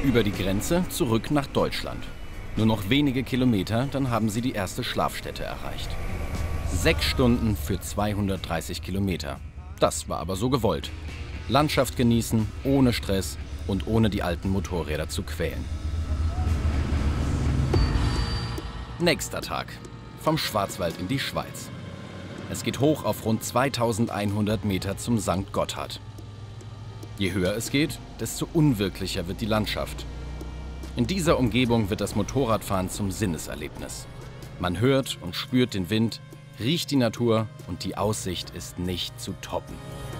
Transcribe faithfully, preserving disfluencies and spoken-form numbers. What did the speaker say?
Über die Grenze zurück nach Deutschland. Nur noch wenige Kilometer, dann haben sie die erste Schlafstätte erreicht. Sechs Stunden für zweihundertdreißig Kilometer. Das war aber so gewollt. Landschaft genießen, ohne Stress und ohne die alten Motorräder zu quälen. Nächster Tag. Vom Schwarzwald in die Schweiz. Es geht hoch auf rund zweitausendeinhundert Meter zum Sankt Gotthard. Je höher es geht, desto unwirklicher wird die Landschaft. In dieser Umgebung wird das Motorradfahren zum Sinneserlebnis. Man hört und spürt den Wind, riecht die Natur und die Aussicht ist nicht zu toppen.